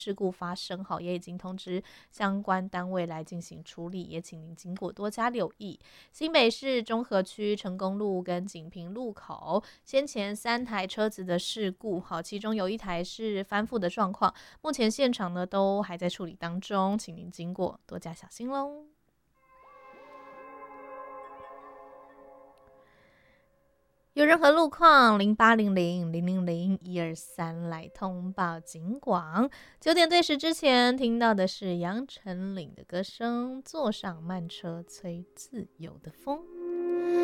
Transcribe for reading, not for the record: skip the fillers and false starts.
事故发生，也已经通知相关单位来进行处理，也请您经过多加留意。新北市中和区成功路跟锦屏路口先前3台车子的事故，其中有1台是翻覆的状况，目前现场呢都还在处理当中，请您经过多加小心咯。有任何路况，0800-000-123来通报警广。9点对时之前听到的是杨丞琳的歌声，坐上慢车吹自由的风。